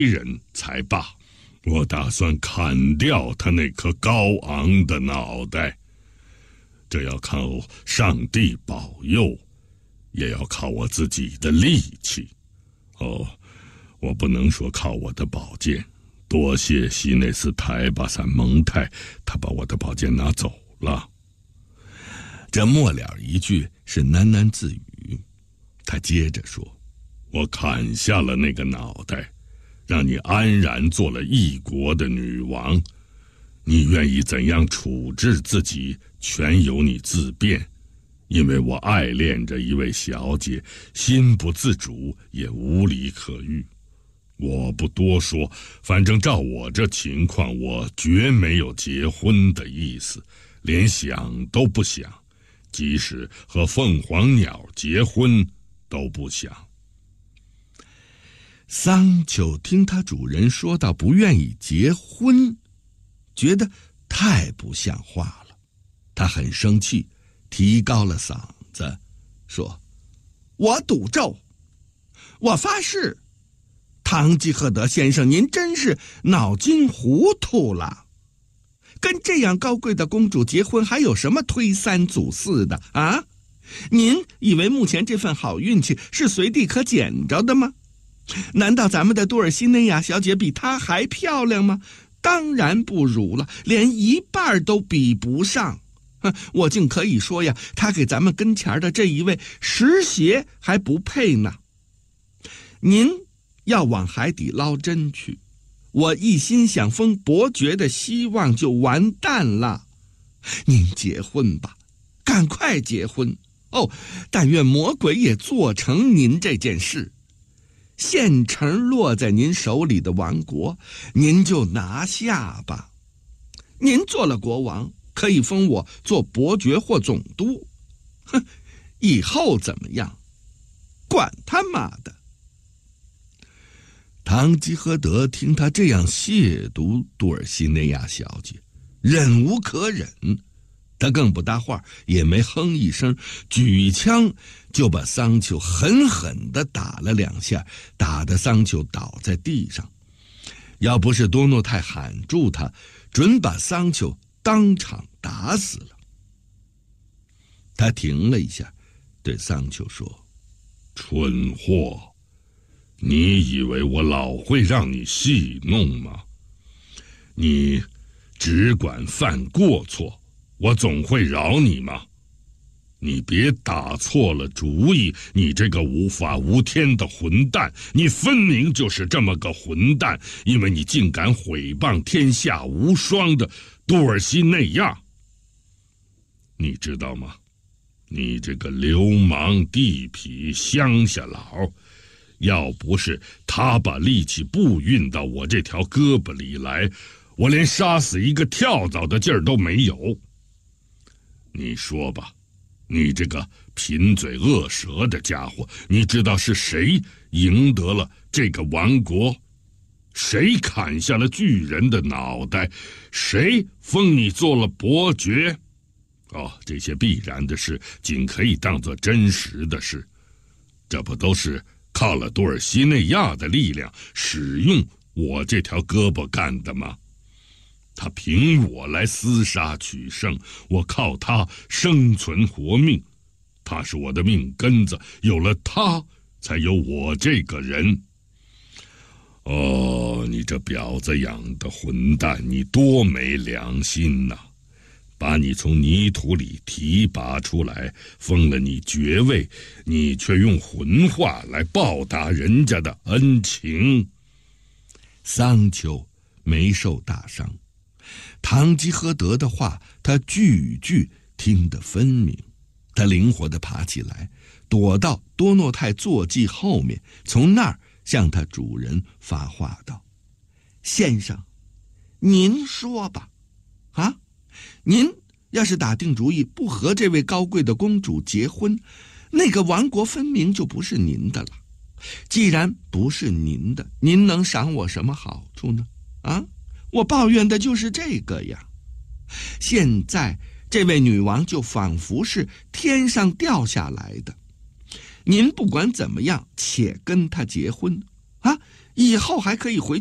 人才罢。我打算砍掉他那颗高昂的脑袋，这要靠上帝保佑，也要靠我自己的力气。我不能说靠我的宝剑，多谢西内斯台巴萨蒙泰，他把我的宝剑拿走了。 这末了一句是喃喃自语，他接着说： 我砍下了那个脑袋，让你安然做了一国的女王，你愿意怎样处置自己，全由你自便。因为我爱恋着一位小姐，心不自主，也无理可喻。我不多说，反正照我这情况，我绝没有结婚的意思，连想都不想，即使和凤凰鸟结婚都不想。 桑丘听他主人说到不愿意结婚，觉得太不像话了，他很生气，提高了嗓子说：我赌咒，我发誓，堂吉诃德先生，您真是脑筋糊涂了，跟这样高贵的公主结婚还有什么推三阻四的啊？您以为目前这份好运气是随地可捡着的吗？难道咱们的杜尔西内亚小姐比她还漂亮吗？当然不如了，连一半都比不上。我竟可以说呀，她给咱们跟前的这一位石鞋还不配呢。您要往海底捞针去，我一心想封伯爵的希望就完蛋了。您结婚吧，赶快结婚但愿魔鬼也做成您这件事。现成落在您手里的王国，您就拿下吧。您做了国王，可以封我做伯爵或总督。以后怎么样，管他妈的！堂吉诃德听他这样亵渎杜尔西内亚小姐，忍无可忍，他更不搭话，也没哼一声，举枪就把桑丘狠狠地打了2下，打得桑丘倒在地上。要不是多诺泰喊住他，准把桑丘当场打死了。他停了一下，对桑丘说： 蠢货，你以为我老会让你戏弄吗？你只管犯过错，我总会饶你吗？你别打错了主意，你这个无法无天的混蛋，你分明就是这么个混蛋，因为你竟敢毁谤天下无双的杜尔西内亚。你知道吗？你这个流氓地痞乡下佬，要不是他把力气不运到我这条胳膊里来，我连杀死一个跳蚤的劲儿都没有。你说吧，你这个贫嘴恶舌的家伙，你知道是谁赢得了这个王国？谁砍下了巨人的脑袋？谁封你做了伯爵？这些必然的事仅可以当作真实的事，这不都是靠了多尔西内亚的力量使用我这条胳膊干的吗？他凭我来厮杀取胜，我靠他生存活命，他是我的命根子，有了他才有我这个人。你这婊子养的混蛋，你多没良心呐！把你从泥土里提拔出来，封了你爵位，你却用混话来报答人家的恩情。 桑丘没受大伤，堂吉诃德的话他句句听得分明。他灵活地爬起来，躲到多诺泰坐骑后面，从那儿向他主人发话道：先生，您说吧，您要是打定主意不和这位高贵的公主结婚，那个王国分明就不是您的了。既然不是您的，您能赏我什么好处呢？我抱怨的就是这个呀。现在这位女王就仿佛是天上掉下来的，您不管怎么样且跟她结婚以后还可以回